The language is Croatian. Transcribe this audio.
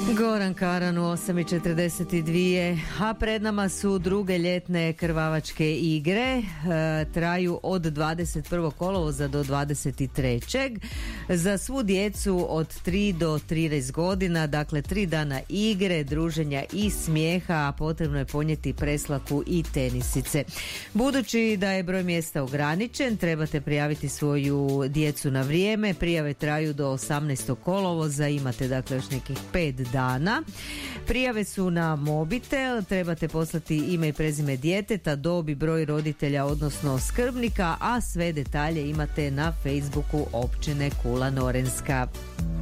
Goran Karan u 8:42, a pred nama su druge ljetne krvavačke igre, traju od 21. kolovoza do 23. Za svu djecu od 3 do 13 godina, dakle 3 dana igre, druženja i smijeha, a potrebno je ponijeti preslaku i tenisice. Budući da je broj mjesta ograničen, trebate prijaviti svoju djecu na vrijeme. Prijave traju do 18. kolovoza, imate dakle još nekih 5 dana. Prijave su na mobitel, trebate poslati ime i prezime djeteta, dob i broj roditelja odnosno skrbnika, a sve detalje imate na Facebooku općine Kula Norenska.